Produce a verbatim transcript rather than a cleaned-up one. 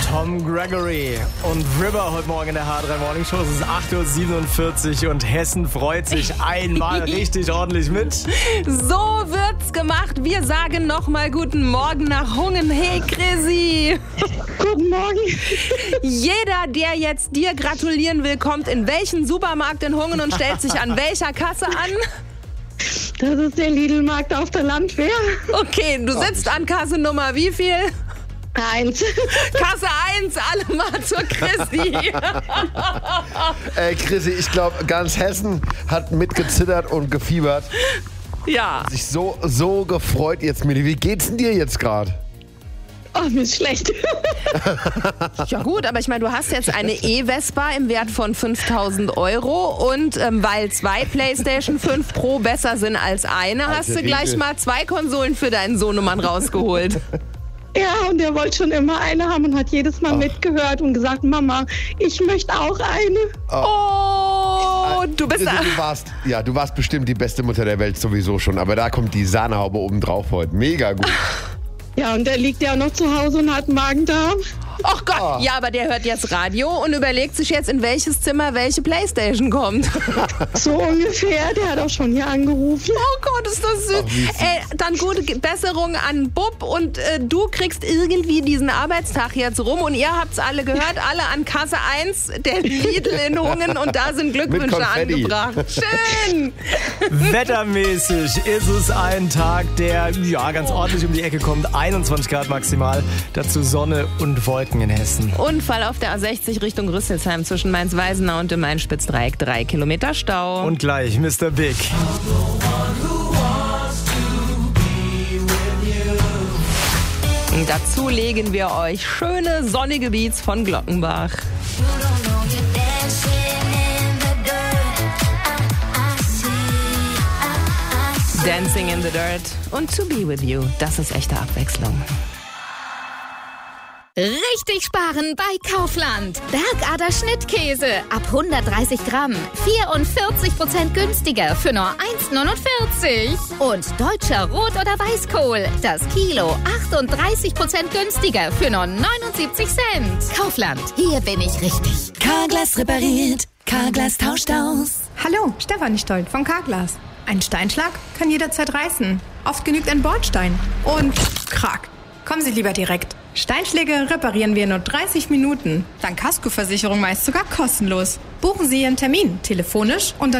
Tom Gregory und River heute Morgen in der H drei Morning Show. Es ist acht Uhr siebenundvierzig und Hessen freut sich einmal richtig ordentlich mit. So wird's gemacht. Wir sagen nochmal guten Morgen nach Hungen. Hey Chrissy. Guten Morgen. Jeder, der jetzt dir gratulieren will, kommt in welchen Supermarkt in Hungen und stellt sich an welcher Kasse an? Das ist der Lidl-Markt auf der Landwehr. Okay, du sitzt an Kasse Nummer wie viel? Eins. Kasse eins, alle mal zur Chrissy. Ey, Chrissy, ich glaube, ganz Hessen hat mitgezittert und gefiebert. Ja. Sich so, so gefreut jetzt, Mili. Wie geht's denn dir jetzt gerade? Oh, mir ist schlecht. Ja gut, aber ich meine, du hast jetzt eine E-Vespa im Wert von fünftausend Euro und ähm, weil zwei PlayStation fünf Pro besser sind als eine, hast du gleich mal zwei Konsolen für deinen Sohnemann rausgeholt. Ja, und er wollte schon immer eine haben und hat jedes Mal oh. mitgehört und gesagt, Mama, ich möchte auch eine. Oh, oh du bist... Du, du warst, ja, du warst bestimmt die beste Mutter der Welt sowieso schon, aber da kommt die Sahnehaube oben drauf heute. Mega gut. Ja, und der liegt ja auch noch zu Hause und hat einen Magen-Darm. Ach Gott, Oh. ja, aber der hört jetzt Radio und überlegt sich jetzt, in welches Zimmer welche Playstation kommt. So ungefähr, der hat auch schon hier angerufen. Oh Gott, ist das süß. Ach, Ey, dann gute Besserung an Bub und äh, du kriegst irgendwie diesen Arbeitstag jetzt rum und ihr habt's alle gehört, alle an Kasse eins der Lidl in Hungen und da sind Glückwünsche angebracht. Schön! Wettermäßig ist es ein Tag, der ja ganz ordentlich um die Ecke kommt. einundzwanzig Grad maximal, dazu Sonne und Wolken in Hessen. Unfall auf der A sechzig Richtung Rüsselsheim zwischen Mainz-Weisenau und dem Main-Spitzdreieck. Drei Kilometer Stau. Und gleich Mister Big. Und dazu legen wir euch schöne sonnige Beats von Glockenbach. Dancing in the Dirt und To Be With You. Das ist echte Abwechslung. Richtig sparen bei Kaufland. Bergader Schnittkäse ab hundertdreißig Gramm. vierundvierzig Prozent günstiger für nur eins neunundvierzig. Und deutscher Rot- oder Weißkohl. Das Kilo achtunddreißig Prozent günstiger für nur neunundsiebzig Cent. Kaufland, hier bin ich richtig. Carglass repariert. Carglass tauscht aus. Hallo, Stefanie Stolt von Carglass. Ein Steinschlag kann jederzeit reißen. Oft genügt ein Bordstein. Und krack. Kommen Sie lieber direkt. Steinschläge reparieren wir in nur dreißig Minuten. Dank Kaskoversicherung meist sogar kostenlos. Buchen Sie Ihren Termin telefonisch unter